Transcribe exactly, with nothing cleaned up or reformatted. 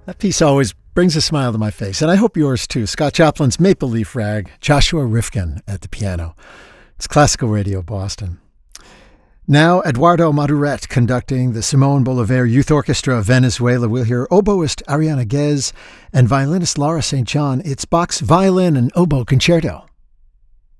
That piece always brings a smile to my face, and I hope yours too. Scott Chaplin's Maple Leaf Rag, Joshua Rifkin at the piano. It's Classical Radio Boston. Now, Eduardo Maduret conducting the Simón Bolívar Youth Orchestra of Venezuela. We'll hear oboist Ariana Guez and violinist Laura Saint John. It's Bach's Violin and Oboe Concerto.